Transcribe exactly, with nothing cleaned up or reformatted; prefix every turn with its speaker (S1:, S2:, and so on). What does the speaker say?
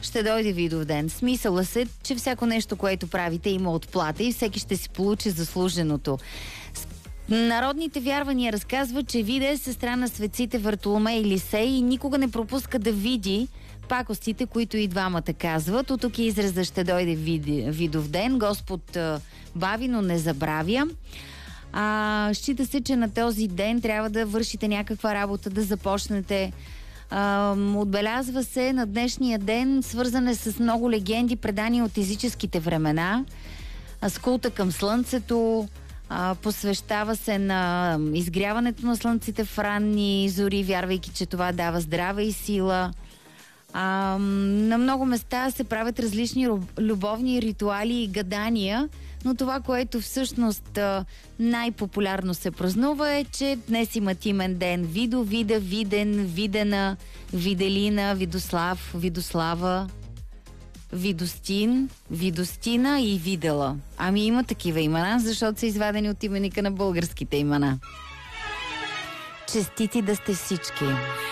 S1: ще дойде Видовден. Смисъла се, че всяко нещо, което правите, има отплата и всеки ще си получи заслуженото. Народните вярвания разказват, че Вида е сестра на светците Вартоломей и Лисей и никога не пропуска да види пакостите, които и двамата казват. От тук е израза ще дойде Видовден. Господ а, бави, но не забравя. А, счита се, че на този ден трябва да вършите някаква работа, да започнете. А, отбелязва се на днешния ден, свързан е с много легенди, предани от езическите времена. А, с култа към слънцето, а, посвещава се на изгряването на слънците в ранни зори, вярвайки, че това дава здраве и сила. А, на много места се правят различни любовни ритуали и гадания, но това, което всъщност най-популярно се празнува е, че днес имат имен ден Видо, Вида, Виден, Видена, Виделина, Видослав, Видослава, Видостин, Видостина и Видела. Ами има такива имена, защото са извадени от именика на българските имена. Честити да сте всички!